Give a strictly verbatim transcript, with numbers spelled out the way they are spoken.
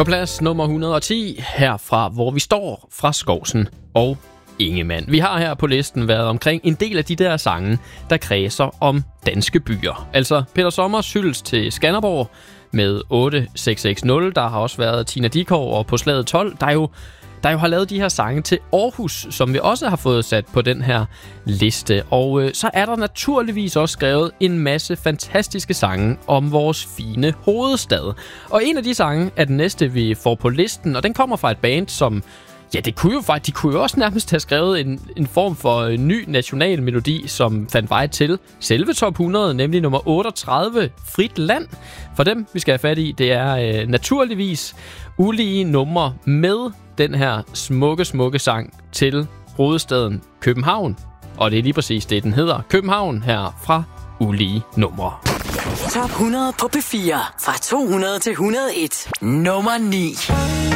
På plads nummer et hundrede og ti, herfra hvor vi står, fra Skovsen og Ingemann. Vi har her på listen været omkring en del af de der sange, der kredser om danske byer. Altså Peter Sommers hyldest til Skanderborg med otte seks seks nul. Der har også været Tina Dickow og På slaget tolv, der jo, der jo har lavet de her sange til Aarhus, som vi også har fået sat på den her liste. Og øh, så er der naturligvis også skrevet en masse fantastiske sange om vores fine hovedstad. Og en af de sange er den næste, vi får på listen, og den kommer fra et band, som... Ja, det kunne jo faktisk, de kunne jo også nærmest have skrevet en, en form for en ny national melodi, som fandt vej til selve top hundrede, nemlig nummer otteogtredive, Frit Land. For dem, vi skal have fat i, det er øh, naturligvis ulige numre med den her smukke, smukke sang til hovedstaden København. Og det er lige præcis det, den hedder. København her fra Ulige Numre. Top hundrede på P fire. Fra to hundrede til et hundrede og en. Nummer ni.